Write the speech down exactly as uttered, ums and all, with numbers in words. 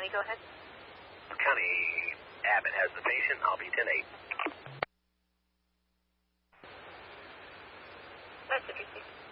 County, go ahead. County, Abbott has the patient. I'll be ten eight. That's interesting.